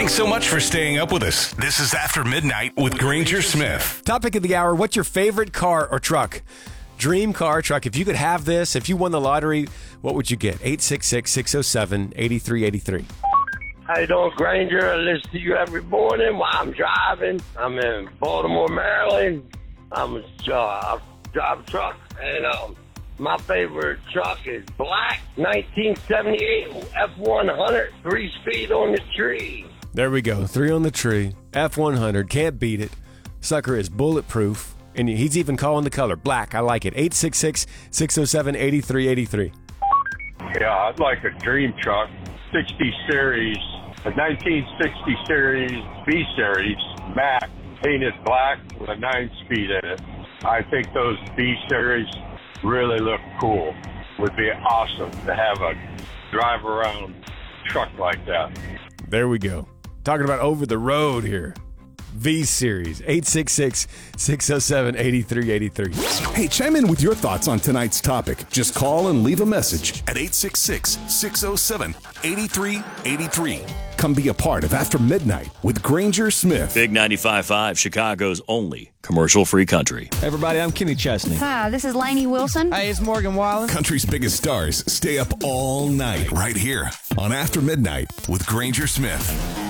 Thanks so much for staying up with us. This is After Midnight with Granger Smith. Topic of the hour, what's your favorite car or truck? Dream car, truck. If you could have this, if you won the lottery, what would you get? 866-607-8383. How you doing, Granger? I listen to you every morning while I'm driving. I'm in Baltimore, Maryland. I drive a truck, and my favorite truck is black, 1978 F100, 3-speed on the tree. There we go. 3 on the tree. F100. Can't beat it. Sucker is bulletproof. And he's even calling the color black. I like it. 866-607-8383. Yeah, I'd like a dream truck, 60 series, a 1960 series B series Mack, painted black with a 9-speed in it. I think those B series really look cool. Would be awesome to have a drive around truck like that. There we go. Talking about over the road here. V Series, 866-607-8383. Hey, chime in with your thoughts on tonight's topic. Just call and leave a message At 866-607-8383. Come be a part of After Midnight with Granger Smith. Big 95.5, Chicago's only commercial-free country. Hey everybody, I'm Kenny Chesney. Hi, this is Lainey Wilson. Hey, it's Morgan Wallen. Country's biggest stars stay up all night Right here on After Midnight with Granger Smith.